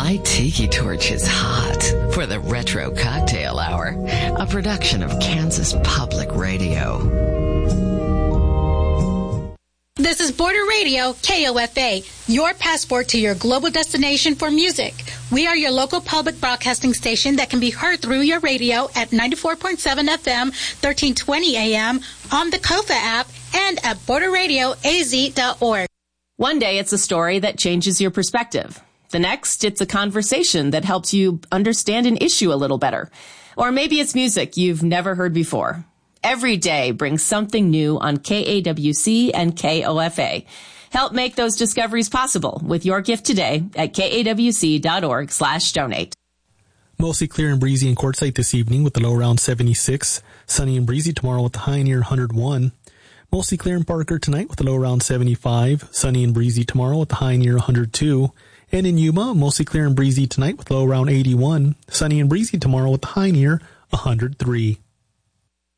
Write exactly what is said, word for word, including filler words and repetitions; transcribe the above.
My Tiki Torch is hot for the Retro Cocktail Hour, a production of Kansas Public Radio. This is Border Radio, K O F A, your passport to your global destination for music. We are your local public broadcasting station that can be heard through your radio at ninety-four point seven F M, thirteen twenty A M, on the Kofa app, and at border radio a z dot org. One day it's a story that changes your perspective. The next, it's a conversation that helps you understand an issue a little better. Or maybe it's music you've never heard before. Every day brings something new on K A W C and K O F A. Help make those discoveries possible with your gift today at kawc.org slash donate. Mostly clear and breezy in Quartzsite this evening with the low around seventy-six. Sunny and breezy tomorrow with the high near one hundred one. Mostly clear in Parker tonight with the low around seventy-five. Sunny and breezy tomorrow with the high near one hundred two. And in Yuma, mostly clear and breezy tonight with low around eighty-one. Sunny and breezy tomorrow with the high near one hundred three.